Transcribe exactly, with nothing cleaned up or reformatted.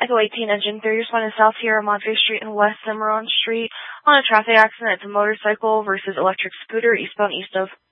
Echo eighteen, engine three, responding south here on Monte Street and West Cimarron Street on a traffic accident. It's a motorcycle versus electric scooter, eastbound east of